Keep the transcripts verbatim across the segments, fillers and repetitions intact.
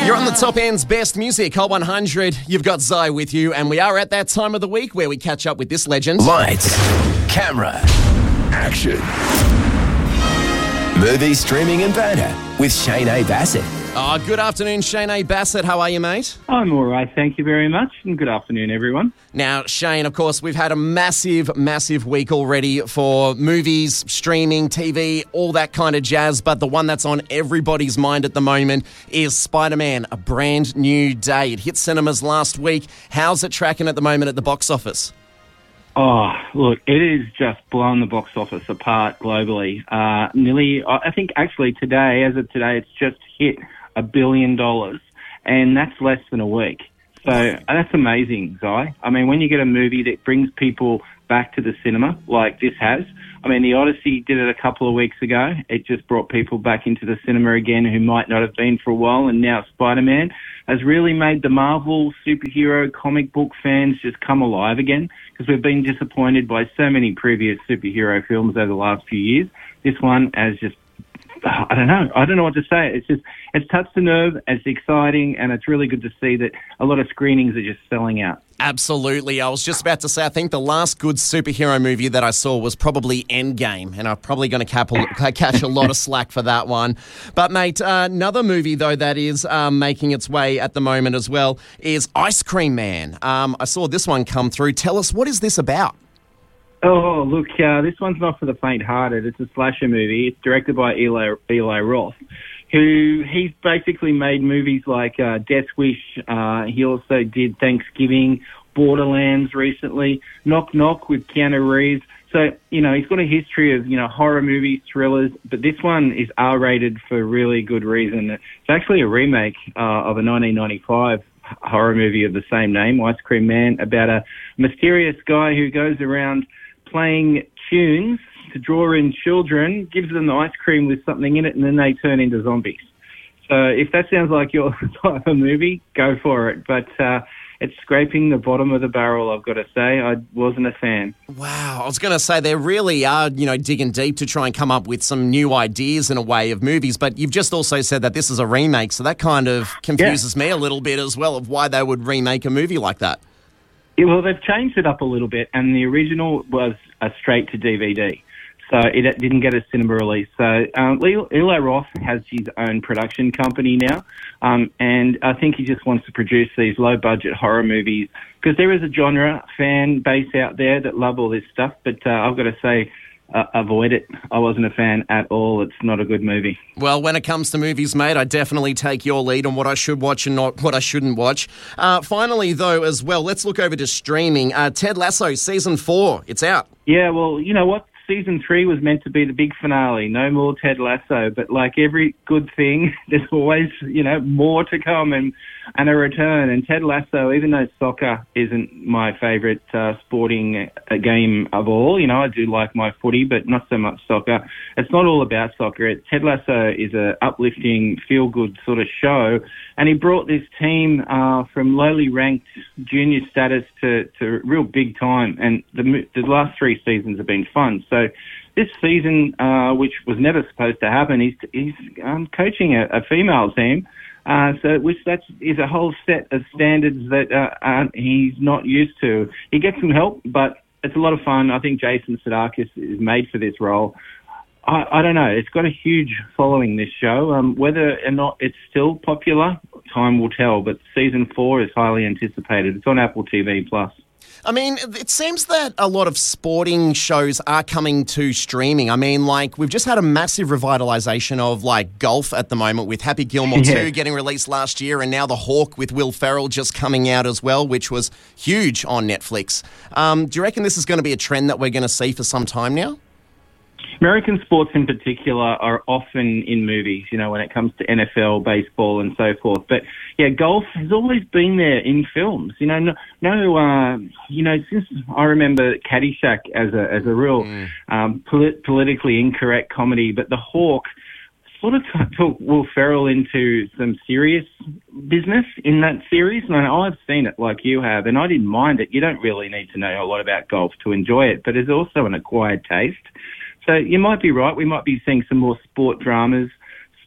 You're on the Top End's best music, Hot one hundred. You've got Zai with you, and we are at that time of the week where we catch up with this legend. Lights, camera, action. Movie, streaming and banter with Shane A. Bassett. Oh, good afternoon, Shane A. Bassett. How are you, mate? I'm all right, thank you very much, and good afternoon, everyone. Now, Shane, of course, we've had a massive, massive week already for movies, streaming, T V, all that kind of jazz, but the one that's on everybody's mind at the moment is Spider-Man, A Brand New Day. It hit cinemas last week. How's it tracking at the moment at the box office? Oh, look, it is just blown the box office apart globally. Uh, nearly, I think actually today, as of today, it's just hit a billion dollars, and that's less than a week. So that's amazing, Zai. I mean, when you get a movie that brings people back to the cinema like this has, I mean, The Odyssey did it a couple of weeks ago. It just brought people back into the cinema again who might not have been for a while, and now Spider-Man has really made the Marvel superhero comic book fans just come alive again, because we've been disappointed by so many previous superhero films over the last few years. This one has just, I don't know. I don't know what to say. It's just, it's touched the nerve, it's exciting, and it's really good to see that a lot of screenings are just selling out. Absolutely. I was just about to say, I think the last good superhero movie that I saw was probably Endgame, and I'm probably going to catch a lot of slack for that one. But, mate, uh, another movie, though, that is um, making its way at the moment as well is Ice Cream Man. Um, I saw this one come through. Tell us, what is this about? Oh, look, uh, this one's not for the faint-hearted. It's a slasher movie. It's directed by Eli, Eli Roth, who he's basically made movies like uh, Death Wish. Uh, he also did Thanksgiving, Borderlands recently, Knock Knock with Keanu Reeves. So, you know, he's got a history of, you know, horror movies, thrillers, but this one is R-rated for really good reason. It's actually a remake uh, of a nineteen ninety-five horror movie of the same name, Ice Cream Man, about a mysterious guy who goes around playing tunes to draw in children, gives them the ice cream with something in it, and then they turn into zombies. So if that sounds like your type of movie, go for it. But uh, it's scraping the bottom of the barrel, I've got to say. I wasn't a fan. Wow. I was going to say they really are, you know, digging deep to try and come up with some new ideas in a way of movies. But you've just also said that this is a remake, so that kind of confuses yeah. me a little bit as well of why they would remake a movie like that. Yeah, well, they've changed it up a little bit, and the original was a straight-to-D V D, so it didn't get a cinema release. So um, Eli Roth has his own production company now, um, and I think he just wants to produce these low-budget horror movies, because there is a genre fan base out there that love all this stuff, but uh, I've got to say, Uh, avoid it. I wasn't a fan at all. It's not a good movie. Well, when it comes to movies, mate, I definitely take your lead on what I should watch and not what I shouldn't watch. Uh, finally, though, as well, let's look over to streaming. Uh, Ted Lasso, Season four, it's out. Yeah, well, you know what? Season three was meant to be the big finale. No more Ted Lasso. But like every good thing, there's always, you know, more to come and, and a return. And Ted Lasso, even though soccer isn't my favourite uh, sporting uh, game of all, you know, I do like my footy, but not so much soccer. It's not all about soccer. It, Ted Lasso is a uplifting, feel-good sort of show. And he brought this team uh, from lowly ranked junior status to, to real big time. And the, the last three seasons have been fun. So this season, uh, which was never supposed to happen, he's, he's um, coaching a, a female team. Uh, so which that is a whole set of standards that uh, uh, he's not used to. He gets some help, but it's a lot of fun. I think Jason Sudeikis is made for this role. I, I don't know. It's got a huge following, this show. Um, whether or not it's still popular, time will tell. But season four is highly anticipated. It's on Apple T V Plus. I mean, it seems that a lot of sporting shows are coming to streaming. I mean, like, we've just had a massive revitalisation of, like, golf at the moment with Happy Gilmore yeah. two getting released last year, and now The Hawk with Will Ferrell just coming out as well, which was huge on Netflix. Um, do you reckon this is going to be a trend that we're going to see for some time now? American sports in particular are often in movies, you know, when it comes to N F L, baseball and so forth. But, yeah, golf has always been there in films. You know, no, no uh, you know, since I remember Caddyshack as a as a real mm. um, polit- politically incorrect comedy, but The Hawk sort of took Will Ferrell into some serious business in that series. And I know I've seen it like you have, and I didn't mind it. You don't really need to know a lot about golf to enjoy it, but it's also an acquired taste. So you might be right. We might be seeing some more sport dramas,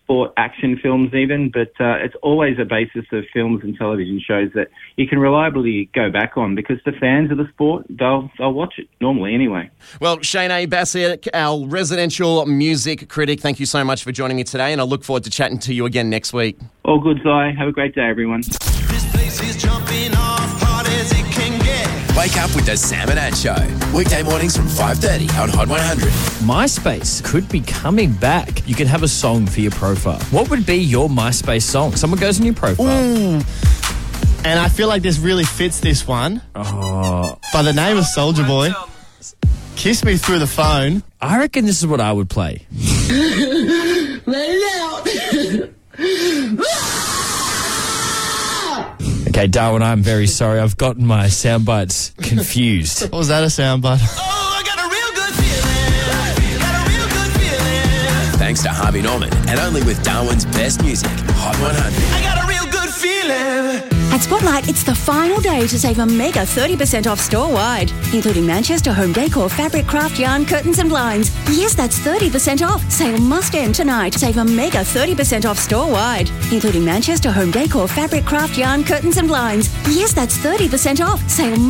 sport action films even, but uh, it's always a basis of films and television shows that you can reliably go back on because the fans of the sport, they'll, they'll watch it normally anyway. Well, Shane A. Bassett, our residential music critic, thank you so much for joining me today, and I look forward to chatting to you again next week. All good, Zai. Have a great day, everyone. This place is jumping off hard as it can get. Wake up with the Sam and Ad Show. Weekday mornings from five thirty on Hot one hundred. MySpace could be coming back. You can have a song for your profile. What would be your MySpace song? Someone goes on your profile. Ooh. And I feel like this really fits this one. Oh, By the name of Soulja Boy. Kiss Me Through the Phone. I reckon this is what I would play. Okay, Darwin, I'm very sorry. I've gotten my sound bites confused. What was that a soundbite? Oh, I got a real good feeling. Got a real good feeling. Thanks to Harvey Norman and only with Darwin's best music, Hot one hundred. I got a real good feeling. At Spotlight, it's the final day to save a mega thirty percent off store-wide, including Manchester Home Decor, fabric, craft, yarn, curtains and blinds. Yes, that's thirty percent off. Sale must end tonight. Save a mega thirty percent off store-wide, including Manchester Home Decor, fabric, craft, yarn, curtains and blinds. Yes, that's thirty percent off. Sale